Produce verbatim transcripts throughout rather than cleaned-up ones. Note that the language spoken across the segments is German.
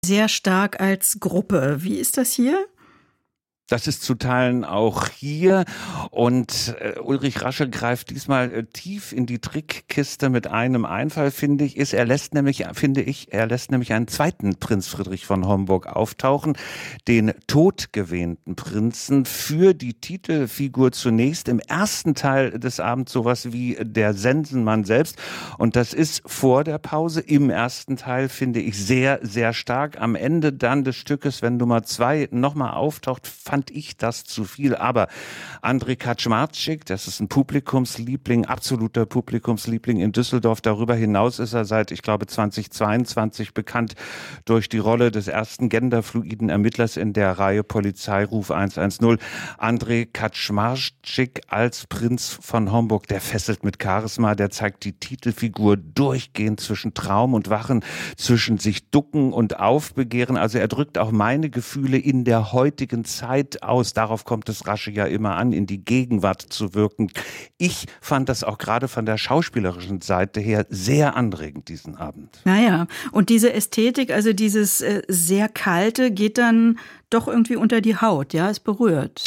Sehr stark als Gruppe. Wie ist das hier? Das ist zu Teilen auch hier und äh, Ulrich Rasche greift diesmal äh, tief in die Trickkiste mit einem Einfall, finde ich, ist, er lässt nämlich, finde ich, er lässt nämlich einen zweiten Prinz Friedrich von Homburg auftauchen, den todgewähnten Prinzen, für die Titelfigur zunächst im ersten Teil des Abends sowas wie der Sensenmann selbst, und das ist vor der Pause im ersten Teil, finde ich, sehr, sehr stark. Am Ende dann des Stückes, wenn Nummer zwei nochmal auftaucht, fand ich das zu viel. Aber André Kaczmarczyk, das ist ein Publikumsliebling, absoluter Publikumsliebling in Düsseldorf. Darüber hinaus ist er seit, ich glaube, zweitausendzweiundzwanzig bekannt durch die Rolle des ersten genderfluiden Ermittlers in der Reihe Polizeiruf hundertzehn. André Kaczmarczyk als Prinz von Homburg, der fesselt mit Charisma, der zeigt die Titelfigur durchgehend zwischen Traum und Wachen, zwischen sich ducken und aufbegehren. Also er drückt auch meine Gefühle in der heutigen Zeit aus. Darauf kommt es Rasche ja immer an, in die Gegenwart zu wirken. Ich fand das auch gerade von der schauspielerischen Seite her sehr anregend, diesen Abend. Naja, und diese Ästhetik, also dieses äh, sehr Kalte, geht dann doch irgendwie unter die Haut, ja, es berührt.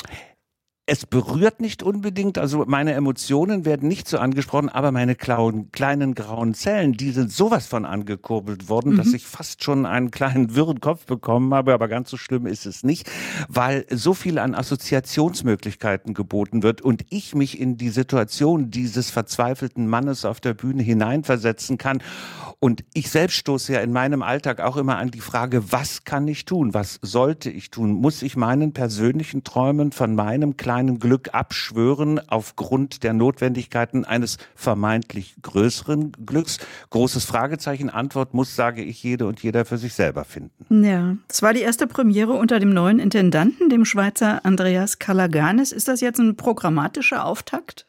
Es berührt nicht unbedingt, also meine Emotionen werden nicht so angesprochen, aber meine kleinen, kleinen grauen Zellen, die sind sowas von angekurbelt worden, mhm. dass ich fast schon einen kleinen wirren Kopf bekommen habe, aber ganz so schlimm ist es nicht, weil so viel an Assoziationsmöglichkeiten geboten wird und ich mich in die Situation dieses verzweifelten Mannes auf der Bühne hineinversetzen kann. Und ich selbst stoße ja in meinem Alltag auch immer an die Frage, was kann ich tun, was sollte ich tun? Muss ich meinen persönlichen Träumen von meinem kleinen Glück abschwören aufgrund der Notwendigkeiten eines vermeintlich größeren Glücks? Großes Fragezeichen. Antwort muss, sage ich, jede und jeder für sich selber finden. Ja, das war die erste Premiere unter dem neuen Intendanten, dem Schweizer Andreas Calaganis. Ist das jetzt ein programmatischer Auftakt?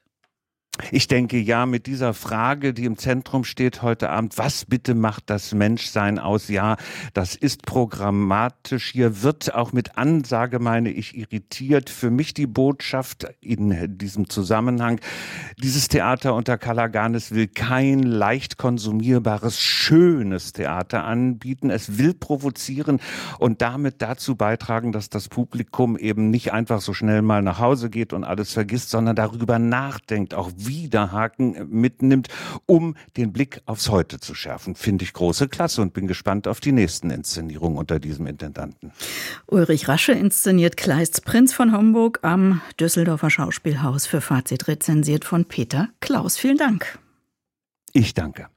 Ich denke, ja, mit dieser Frage, die im Zentrum steht heute Abend, was bitte macht das Menschsein aus? Ja, das ist programmatisch. Hier wird auch mit Ansage, meine ich, irritiert. Für mich die Botschaft in diesem Zusammenhang: Dieses Theater unter Calaganis will kein leicht konsumierbares, schönes Theater anbieten. Es will provozieren und damit dazu beitragen, dass das Publikum eben nicht einfach so schnell mal nach Hause geht und alles vergisst, sondern darüber nachdenkt, auch Widerhaken mitnimmt, um den Blick aufs Heute zu schärfen. Finde ich große Klasse und bin gespannt auf die nächsten Inszenierungen unter diesem Intendanten. Ulrich Rasche inszeniert Kleists Prinz von Homburg am Düsseldorfer Schauspielhaus, für Fazit rezensiert von Peter Klaus. Vielen Dank. Ich danke.